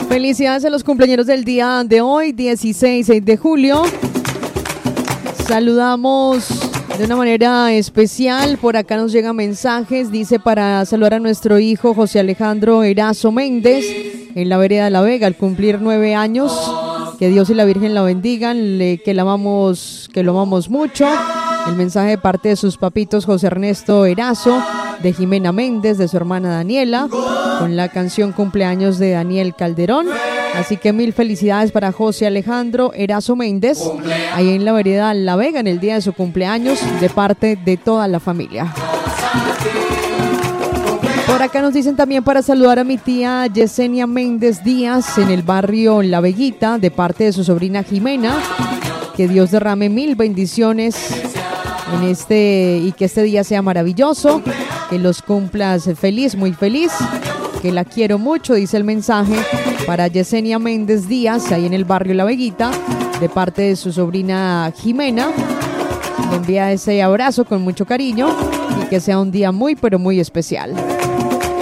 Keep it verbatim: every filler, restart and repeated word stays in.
Felicidades a los cumpleaños del día de hoy, dieciséis de julio. Saludamos de una manera especial, por acá nos llegan mensajes, dice para saludar a nuestro hijo José Alejandro Erazo Méndez en la vereda de La Vega al cumplir nueve años. Que Dios y la Virgen la bendigan, le, que la amamos, que lo amamos mucho. El mensaje de parte de sus papitos José Ernesto Erazo, de Jimena Méndez, de su hermana Daniela, con la canción Cumpleaños de Daniel Calderón. Así que mil felicidades para José Alejandro Erazo Méndez, ahí en la vereda La Vega, en el día de su cumpleaños, de parte de toda la familia. Por acá nos dicen también para saludar a mi tía Yesenia Méndez Díaz en el barrio La Veguita, de parte de su sobrina Jimena. Que Dios derrame mil bendiciones en este y que este día sea maravilloso, que los cumplas feliz, muy feliz, que la quiero mucho, dice el mensaje para Yesenia Méndez Díaz, ahí en el barrio La Veguita, de parte de su sobrina Jimena. Le envía ese abrazo con mucho cariño y que sea un día muy, pero muy especial.